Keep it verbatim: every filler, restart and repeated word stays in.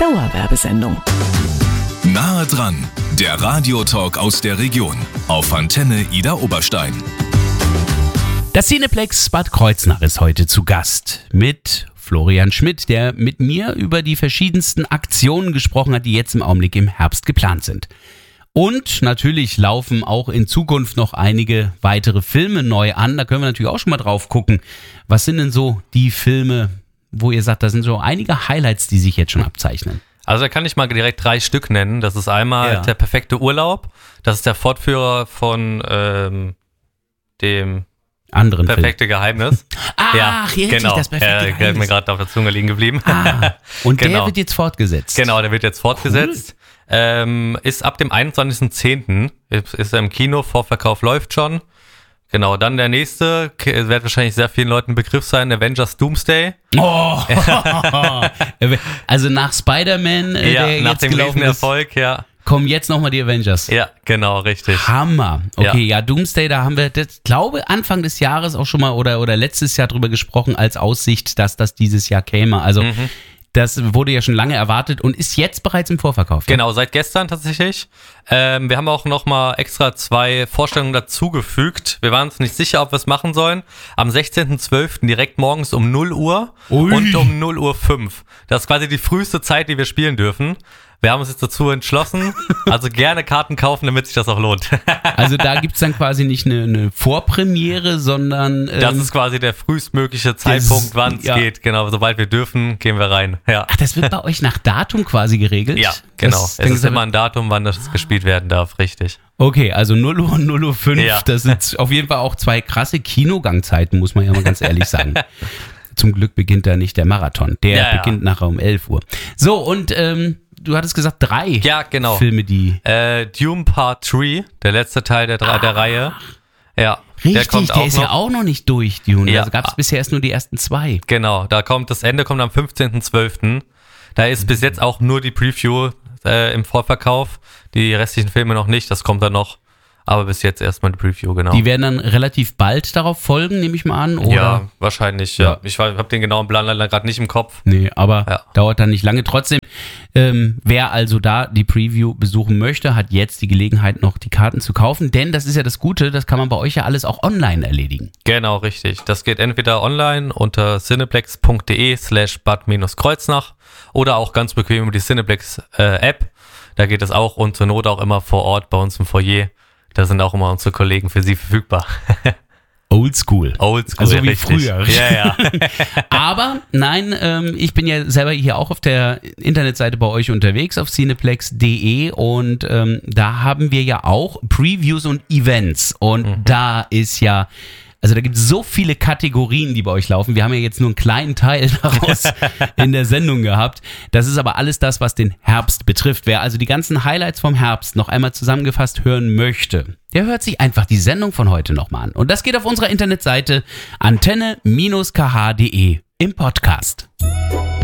Dauerwerbesendung. Nahe dran, der Radiotalk aus der Region auf Antenne Idar Oberstein. Das Cineplex Bad Kreuznach ist heute zu Gast mit Florian Schmidt, der mit mir über die verschiedensten Aktionen gesprochen hat, die jetzt im Augenblick im Herbst geplant sind. Und natürlich laufen auch in Zukunft noch einige weitere Filme neu an. Da können wir natürlich auch schon mal drauf gucken. Was sind denn so die Filme, wo ihr sagt, da sind so einige Highlights, die sich jetzt schon abzeichnen? Also da kann ich mal direkt drei Stück nennen. Das ist einmal Ja. Der perfekte Urlaub. Das ist der Fortführer von ähm, dem Anderen perfekte Geheimnis. Ach, ja, richtig, genau. das perfekte Ja, der Geheimnis. ist mir gerade auf der Zunge liegen geblieben. Ah, und Genau. der wird jetzt fortgesetzt. Genau, der wird jetzt fortgesetzt. Ähm, ist ab dem einundzwanzigsten zehnten Ist, ist er im Kino, Vorverkauf läuft schon. Genau, dann der nächste, k- wird wahrscheinlich sehr vielen Leuten ein Begriff sein, Avengers Doomsday. Oh. Also nach Spider-Man, äh, ja, der nach jetzt dem gelaufen ist, Riesenerfolg, ja. kommen jetzt nochmal die Avengers. Ja, genau, richtig. Hammer. Okay, ja. Ja. Doomsday, da haben wir, das, glaube Anfang des Jahres auch schon mal oder, oder letztes Jahr drüber gesprochen, als Aussicht, dass das dieses Jahr käme. Also Mhm. das wurde ja schon lange erwartet und ist jetzt bereits im Vorverkauf. ja? Genau, seit gestern tatsächlich. Ähm, wir haben auch nochmal extra zwei Vorstellungen dazugefügt. Wir waren uns nicht sicher, ob wir es machen sollen. Am sechzehnten zwölften direkt morgens um null Uhr Ui. und um null Uhr fünf. Das ist quasi die früheste Zeit, die wir spielen dürfen. Wir haben uns jetzt dazu entschlossen, also gerne Karten kaufen, damit sich das auch lohnt. Also da gibt's dann quasi nicht eine, eine Vorpremiere, sondern ähm, Das ist quasi der frühestmögliche Zeitpunkt, wann es ja. geht. Genau, sobald wir dürfen, gehen wir rein. Ja, ach, das wird bei euch nach Datum quasi geregelt? ja genau. Das, Es ist immer ein Datum, wann das gespielt werden darf, richtig. Okay, also null Uhr und null Uhr fünf, Ja. das sind auf jeden Fall auch zwei krasse Kinogangzeiten, muss man ja mal ganz ehrlich sagen. Zum Glück beginnt da nicht der Marathon, der Ja, ja. beginnt nachher um elf Uhr. So, und ähm, du hattest gesagt, drei Ja, genau. Filme, die... Äh, Dune Part drei, der letzte Teil der, drei, der Reihe. Ja, Richtig, der kommt der auch ist noch. ja auch noch nicht durch, Dune. Ja. Also gab es bisher erst nur die ersten zwei. Genau, da kommt das Ende kommt am fünfzehnten zwölften Da ist bis jetzt auch nur die Preview äh, im Vorverkauf. Die restlichen Filme noch nicht, das kommt dann noch. Aber bis jetzt erstmal die Preview, genau. Die werden dann relativ bald darauf folgen, nehme ich mal an, oder? ja, wahrscheinlich, ja. Ja. Ich habe den genauen Plan leider gerade nicht im Kopf. Nee, aber Ja. dauert dann nicht lange. Trotzdem, ähm, wer also da die Preview besuchen möchte, hat jetzt die Gelegenheit, noch die Karten zu kaufen. Denn das ist ja das Gute, das kann man bei euch ja alles auch online erledigen. Genau, richtig. Das geht entweder online unter cineplex.de slash bad-kreuznach oder auch ganz bequem über die Cineplex-App. Da geht es auch und zur Not auch immer vor Ort bei uns im Foyer. Da sind auch immer unsere Kollegen für Sie verfügbar. Oldschool. Oldschool, Also wie richtig. früher. Ja, ja. Aber nein, ähm, ich bin ja selber hier auch auf der Internetseite bei euch unterwegs, auf cineplex punkt de, und ähm, da haben wir ja auch Previews und Events, und Mhm. da ist ja, also da gibt es so viele Kategorien, die bei euch laufen. Wir haben ja jetzt nur einen kleinen Teil daraus in der Sendung gehabt. Das ist aber alles das, was den Herbst betrifft. Wer also die ganzen Highlights vom Herbst noch einmal zusammengefasst hören möchte, der hört sich einfach die Sendung von heute nochmal an. Und das geht auf unserer Internetseite antenne Bindestrich k h punkt de im Podcast.